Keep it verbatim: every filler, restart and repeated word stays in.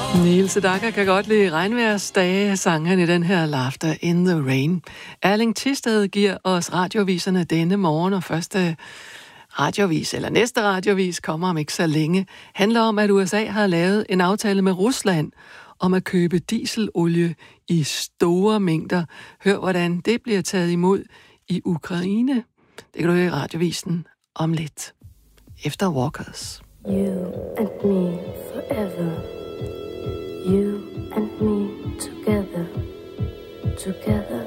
Niels Sedaka kan godt lide regnværsdage, sang han i den her Laughter in the Rain. Erling Thisted giver os radioviserne denne morgen, og første radiovis, eller næste radiovis, kommer om ikke så længe, handler om, at U S A har lavet en aftale med Rusland om at købe dieselolie i store mængder. Hør, hvordan det bliver taget imod i Ukraine. Det kan du høre i radiovisen om lidt. Efter Walkers. You and me forever. You and me together, together.